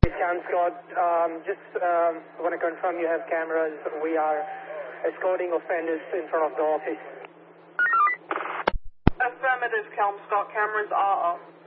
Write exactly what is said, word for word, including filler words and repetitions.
Camscott, um, just um, want to confirm you have cameras. We are escorting offenders in front of the office. Affirmative, Kelmscott. Cameras are off.